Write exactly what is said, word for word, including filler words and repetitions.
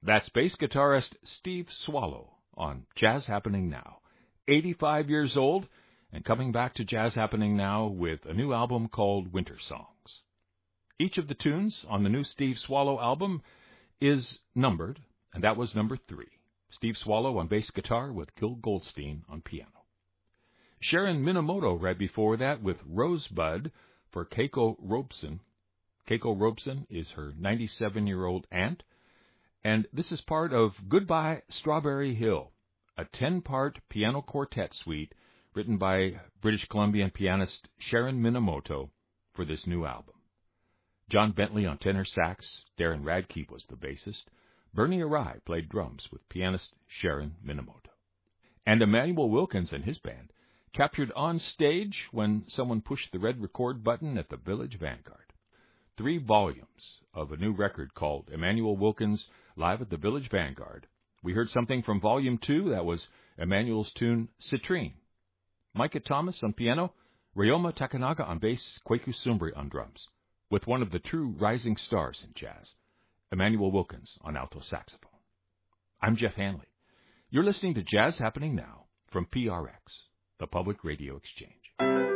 That's bass guitarist Steve Swallow on Jazz Happening Now. eighty-five years old and coming back to Jazz Happening Now with a new album called Winter Songs. Each of the tunes on the new Steve Swallow album is numbered, and that was number three. Steve Swallow on bass guitar with Gil Goldstein on piano. Sharon Minamoto right before that with Rosebud for Keiko Robeson. Keiko Robeson is her ninety-seven-year-old aunt. And this is part of Goodbye Strawberry Hill, a ten-part piano quartet suite written by British Columbian pianist Sharon Minamoto for this new album. John Bentley on tenor sax, Darren Radke was the bassist, Bernie Arai played drums with pianist Sharon Minamoto. And Emmanuel Wilkins and his band captured on stage when someone pushed the red record button at the Village Vanguard. Three volumes of a new record called Emmanuel Wilkins Live at the Village Vanguard. We heard something from Volume two, that was Emmanuel's tune Citrine. Micah Thomas on piano, Ryoma Takanaga on bass, Kweku Sumbri on drums, with one of the true rising stars in jazz, Emmanuel Wilkins on alto saxophone. I'm Jeff Hanley. You're listening to Jazz Happening Now from P R X, the Public Radio Exchange.